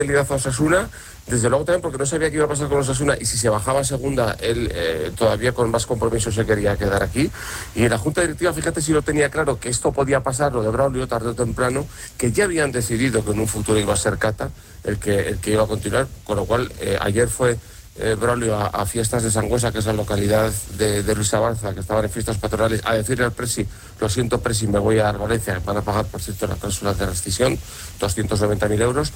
liderazgo a Osasuna, desde luego también porque no sabía qué iba a pasar con Osasuna y si se bajaba a segunda, él todavía con más compromiso se quería quedar aquí. Y en la Junta Directiva, fíjate si lo tenía claro, que esto podía pasar, lo de Braulio, tarde o temprano, que ya habían decidido que en un futuro iba a ser Cata el que iba a continuar, con lo cual ayer fue Braulio a Fiestas de Sangüesa, que es la localidad de Luis Avanza, que estaban en fiestas patronales, a decirle al Presi: lo siento, Presi, me voy a Valencia para pagar, por cierto, la cláusula de rescisión, 290.000 euros,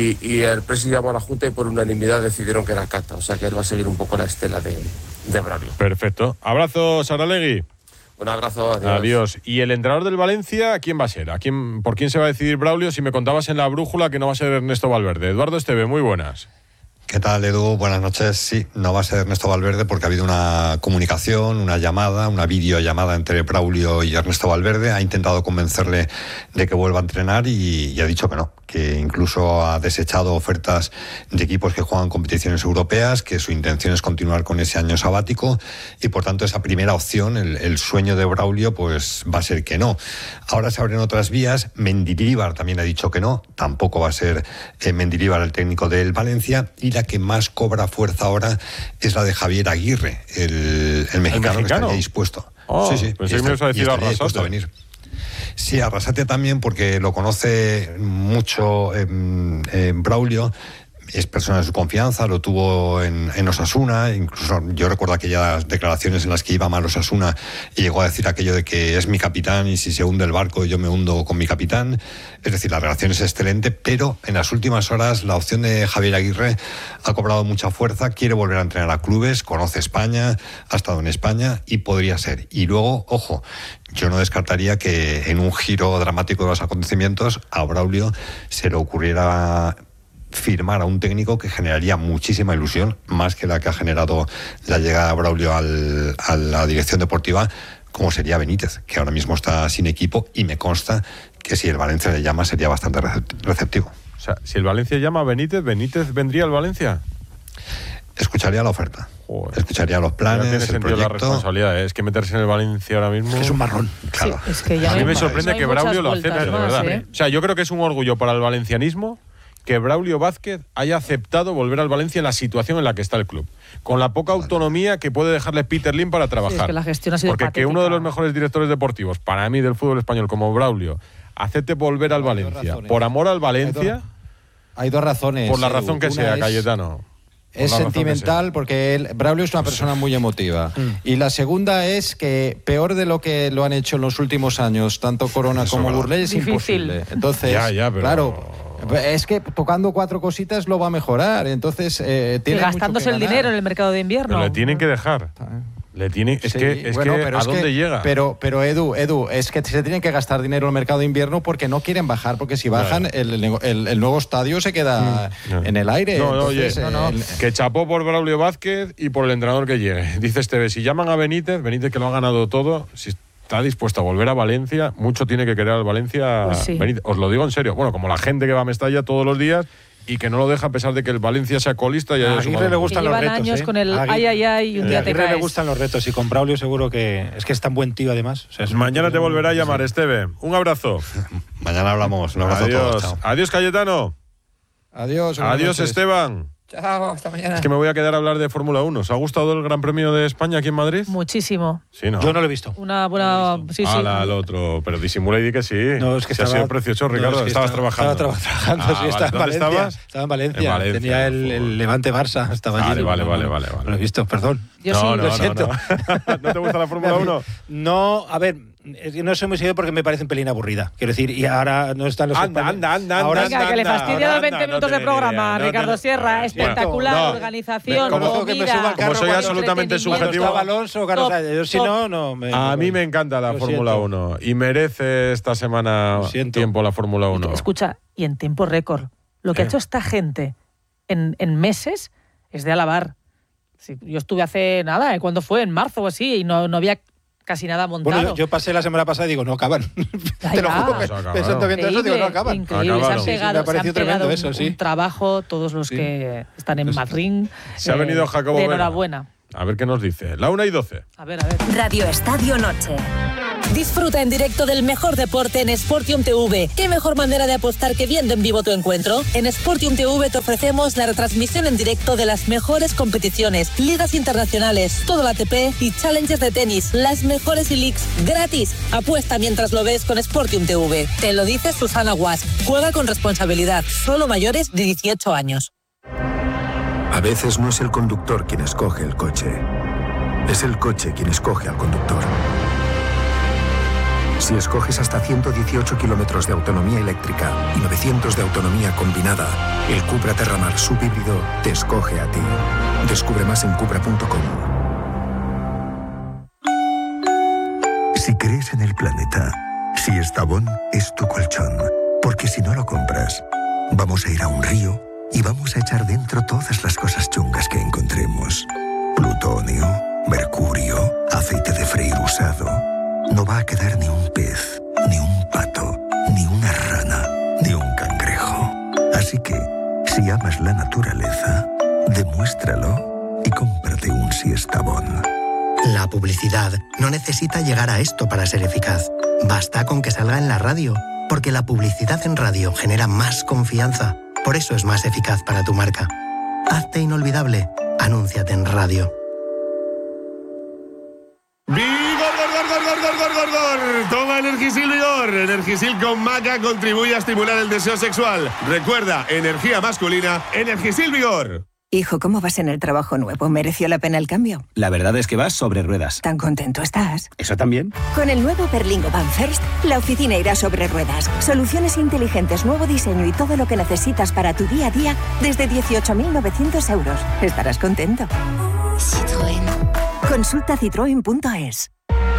y el Presi llamó a la Junta y por unanimidad decidieron que era Cata, o sea que él va a seguir un poco la estela de Braulio. Perfecto. Abrazo, Saralegui. Un abrazo, adiós. Adiós. ¿Y el entrenador del Valencia, quién va a ser? ¿Por quién se va a decidir Braulio? Si me contabas en la brújula que no va a ser Ernesto Valverde. Eduardo Esteve, muy buenas. ¿Qué tal, Edu? Buenas noches. Sí, no va a ser Ernesto Valverde porque ha habido una comunicación, una llamada, una videollamada entre Braulio y Ernesto Valverde. Ha intentado convencerle de que vuelva a entrenar y ha dicho que no, que incluso ha desechado ofertas de equipos que juegan competiciones europeas, que su intención es continuar con ese año sabático y por tanto esa primera opción, el sueño de Braulio, pues va a ser que no. Ahora se abren otras vías. Mendilibar también ha dicho que no, tampoco va a ser Mendilibar el técnico del Valencia, y la que más cobra fuerza ahora es la de Javier Aguirre, el mexicano que estaría dispuesto. Sí, pensé que me ibas a decir a venir. Sí, Arrasate también, porque lo conoce mucho Braulio. Es persona de su confianza, lo tuvo en Osasuna, incluso yo recuerdo aquellas declaraciones en las que iba mal Osasuna y llegó a decir aquello de que es mi capitán y si se hunde el barco yo me hundo con mi capitán. Es decir, la relación es excelente, pero en las últimas horas la opción de Javier Aguirre ha cobrado mucha fuerza, quiere volver a entrenar a clubes, conoce España, ha estado en España y podría ser. Y luego, ojo, yo no descartaría que en un giro dramático de los acontecimientos a Braulio se le ocurriera firmar a un técnico que generaría muchísima ilusión, más que la que ha generado la llegada de Braulio a la dirección deportiva, como sería Benítez, que ahora mismo está sin equipo, y me consta que si el Valencia le llama sería bastante receptivo. O sea, si el Valencia llama a Benítez, ¿Benítez vendría al Valencia? Escucharía la oferta. Joder. Escucharía los planes, tiene el sentido proyecto. La responsabilidad, es que meterse en el Valencia ahora mismo es un marrón, claro. Sí, es que ya a mí me sorprende que Braulio lo acepte, de verdad. O sea, yo creo que es un orgullo para el valencianismo que Braulio Vázquez haya aceptado volver al Valencia en la situación en la que está el club, con la poca autonomía que puede dejarle Peter Lim para trabajar. Sí, es que la gestión ha sido porque patética. Que uno de los mejores directores deportivos, para mí, del fútbol español, como Braulio, acepte volver al Valencia por amor al Valencia. Hay dos razones. Por la razón que Una sea, es, Cayetano. Es sentimental porque Braulio es una persona muy emotiva. Y la segunda es que peor de lo que lo han hecho en los últimos años, tanto Corona como Burley, es imposible. Entonces, pero claro, es que tocando 4 cositas lo va a mejorar. Entonces, tiene gastándose el dinero en el mercado de invierno. Pero le tienen que dejar. Le tiene, es que ¿a dónde llega? Pero Edu, es que se tienen que gastar dinero en el mercado de invierno porque no quieren bajar, porque si bajan el nuevo estadio se queda en el aire. Entonces, que chapó por Braulio Vázquez y por el entrenador que llegue. Dice Esteve, si llaman a Benítez que lo ha ganado todo, si está dispuesto a volver a Valencia, mucho tiene que querer al Valencia. Pues sí. Benítez. Os lo digo en serio, bueno, como la gente que va a Mestalla todos los días y que no lo deja a pesar de que el Valencia sea colista y haya Aguirre le gustan los retos. Años con el ay y un día te caes. A Aguirre le gustan los retos y con Braulio seguro que es tan buen tío además. O sea, mañana te volverá a llamar, Esteve. Un abrazo. Mañana hablamos. Un abrazo a todos. Chao. Adiós, Cayetano. Adiós, Esteban. Chao, hasta mañana. Es que me voy a quedar a hablar de Fórmula 1. ¿Os ha gustado el Gran Premio de España aquí en Madrid? Muchísimo. Sí, ¿no? Yo no lo he visto. Una buena... Sí. Al otro. Pero disimula y di que sí. No, es que ha sido precioso, Ricardo. No, es que estabas trabajando. Estaba trabajando, sí. Estaba en Valencia. ¿Estabas? Estaba en Valencia. Tenía el Levante Barça. Estaba allí. Vale. Lo he visto, perdón. Yo sí, lo siento. ¿No te gusta la Fórmula 1? No, a ver, no soy muy seguido porque me parece un pelín aburrida. Quiero decir, y ahora no están los... Anda. Venga, que le fastidia los 20 minutos de programa, Ricardo Sierra. Espectacular, organización, comida. Como soy absolutamente subjetivo. Alonso, Carlos, yo si no a mí me encanta la Fórmula 1 y merece esta semana tiempo la Fórmula 1. Escucha, y en tiempo récord. Lo que ha hecho esta gente en meses es de alabar. Sí, yo estuve hace nada, ¿cuándo fue? En marzo o así, y no había casi nada montado. Bueno, yo pasé la semana pasada y digo, no acaban. Te lo juro, pensando viendo eso, digo, no acaban. Increíble, se han pegado, tremendo eso, sí. Un trabajo, todos los que están en Madrid. Se ha venido Jacobo de enhorabuena. A ver qué nos dice. La 1:12. A ver. Radio Estadio Noche. Disfruta en directo del mejor deporte en Sportium TV. ¿Qué mejor manera de apostar que viendo en vivo tu encuentro? En Sportium TV te ofrecemos la retransmisión en directo de las mejores competiciones, ligas internacionales, todo la ATP y challenges de tenis, las mejores e-leagues gratis. Apuesta mientras lo ves con Sportium TV. Te lo dice Susana Guas. Juega con responsabilidad. Solo mayores de 18 años. A veces no es el conductor quien escoge el coche. Es el coche quien escoge al conductor. Si escoges hasta 118 kilómetros de autonomía eléctrica y 900 de autonomía combinada, el Cupra Terramar subhíbrido te escoge a ti. Descubre más en cupra.com. Si crees en el planeta, Siestabón es tu colchón. Porque si no lo compras, vamos a ir a un río y vamos a echar dentro todas las cosas chungas que encontremos. Plutonio, mercurio, aceite de freír usado. No va a quedar ni un pez, ni un pato, ni una rana, ni un cangrejo. Así que, si amas la naturaleza, demuéstralo y cómprate un Siestabón. La publicidad no necesita llegar a esto para ser eficaz. Basta con que salga en la radio, porque la publicidad en radio genera más confianza. Por eso es más eficaz para tu marca. Hazte inolvidable. Anúnciate en radio. ¡Vigor! Toma Energisil Vigor. Energisil con maca contribuye a estimular el deseo sexual. Recuerda, energía masculina, Energisil Vigor. Hijo, ¿cómo vas en el trabajo nuevo? ¿Mereció la pena el cambio? La verdad es que vas sobre ruedas. ¿Tan contento estás? ¿Eso también? Con el nuevo Berlingo Van First, la oficina irá sobre ruedas. Soluciones inteligentes, nuevo diseño y todo lo que necesitas para tu día a día desde 18.900 euros. Estarás contento. Citroën. Consulta citroen.es.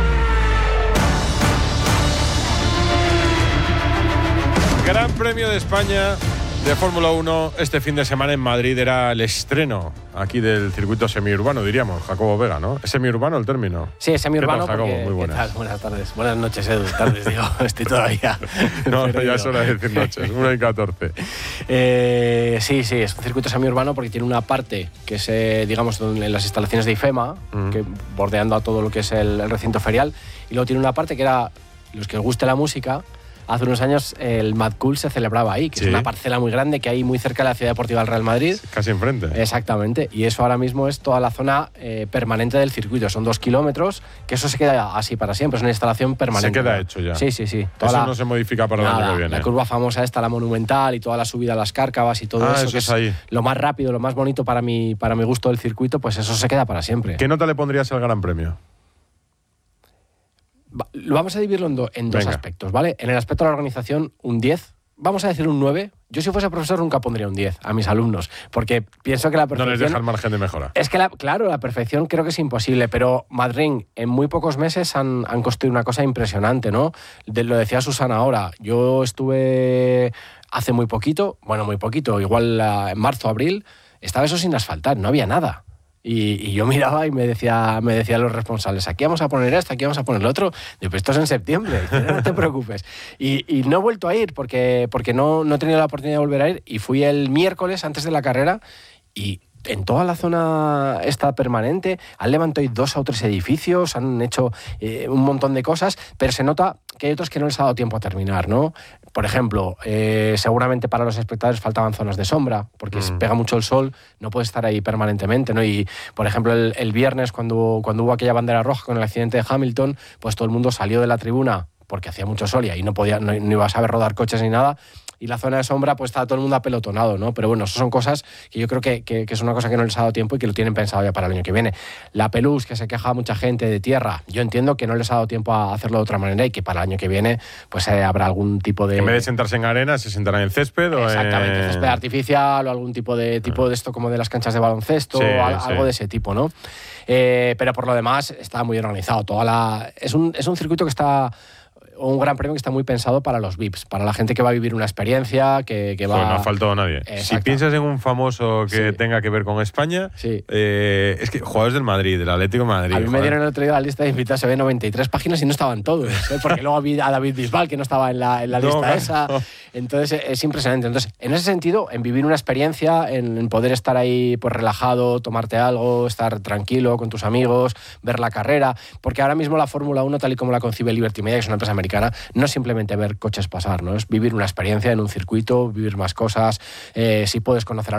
Gran Premio de España de Fórmula 1 este fin de semana en Madrid. Era el estreno aquí del circuito semiurbano, diríamos, Jacobo Vega, ¿no? ¿Es semiurbano el término? Sí, es semiurbano. ¿Qué tal, Jacobo? Muy buenas. ¿Qué tal? Buenas tardes. Buenas noches, Edu. Tardes, digo. Estoy todavía. No, ya es hora de decir noches. 1:14. Sí, es un circuito semiurbano porque tiene una parte que es, digamos, en las instalaciones de IFEMA, que bordeando a todo lo que es el recinto ferial, y luego tiene una parte que era, los que os guste la música, hace unos años el Mad Cool se celebraba ahí, que es una parcela muy grande que hay muy cerca de la Ciudad Deportiva del Real Madrid. Casi enfrente. Exactamente. Y eso ahora mismo es toda la zona permanente del circuito. Son 2 kilómetros, que eso se queda así para siempre. Es una instalación permanente. Se queda hecho ya. Sí. Eso no se modifica para el año que viene. La curva famosa esta, la monumental, y toda la subida a las Cárcavas y todo eso, que es ahí. Lo más rápido, lo más bonito para mi gusto del circuito, pues eso se queda para siempre. ¿Qué nota le pondrías al Gran Premio? Lo vamos a dividirlo en dos aspectos, ¿vale? En el aspecto de la organización, un 10. Vamos a decir un 9. Yo, si fuese profesor, nunca pondría un 10 a mis alumnos, porque pienso que la perfección... No les deja el margen de mejora. Es que, la perfección creo que es imposible, pero Madrid en muy pocos meses han construido una cosa impresionante, ¿no? Lo decía Susana ahora. Yo estuve hace muy poquito, igual en marzo, abril, estaba eso sin asfaltar, no había nada. Y yo miraba y me decía los responsables, aquí vamos a poner esto, aquí vamos a poner lo otro. Digo, pero esto es en septiembre, no te preocupes. Y no he vuelto a ir porque no he tenido la oportunidad de volver a ir, y fui el miércoles antes de la carrera, y en toda la zona esta permanente han levantado 2 o 3 edificios, han hecho un montón de cosas, pero se nota que hay otros que no les ha dado tiempo a terminar, ¿no? Por ejemplo, seguramente para los espectadores faltaban zonas de sombra, porque pega mucho el sol, no puedes estar ahí permanentemente, ¿no? Y, por ejemplo, el viernes, cuando hubo aquella bandera roja con el accidente de Hamilton, pues todo el mundo salió de la tribuna porque hacía mucho sol y ahí no ibas a ver rodar coches ni nada. Y la zona de sombra, pues estaba todo el mundo apelotonado, ¿no? Pero bueno, eso son cosas que yo creo que es una cosa que no les ha dado tiempo y que lo tienen pensado ya para el año que viene. La Pelús, que se queja mucha gente de tierra, yo entiendo que no les ha dado tiempo a hacerlo de otra manera y que para el año que viene pues habrá algún tipo de... En vez de sentarse en arena, se sentarán en césped o exactamente, césped artificial o algún tipo de esto como de las canchas de baloncesto o algo de ese tipo, ¿no? Pero por lo demás está muy organizado. Es un circuito que está un gran premio que está muy pensado para los VIPs, para la gente que va a vivir una experiencia, que va... Pues no ha faltado nadie. Exacto. Si piensas en un famoso que tenga que ver con España, es que jugadores del Madrid, del Atlético de Madrid... A mí me dieron el otro día la lista de invitados, se ve 93 páginas y no estaban todos, porque luego había a David Bisbal, que no estaba en la lista esa. Entonces es impresionante. Entonces, en ese sentido, en vivir una experiencia, en poder estar ahí pues relajado, tomarte algo, estar tranquilo con tus amigos, ver la carrera, porque ahora mismo la Fórmula 1, tal y como la concibe Liberty Media, que es una empresa americana, no es simplemente ver coches pasar, ¿no? Es vivir una experiencia en un circuito, vivir más cosas, si puedes conocer a